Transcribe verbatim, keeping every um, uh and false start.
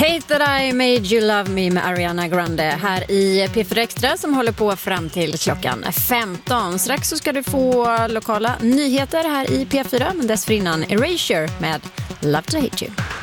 Hate That I Made You Love Me med Ariana Grande här i P fyra Extra som håller på fram till klockan femton. Strax så ska du få lokala nyheter här i P fyra, men dessförinnan Erasure med Love To Hate You.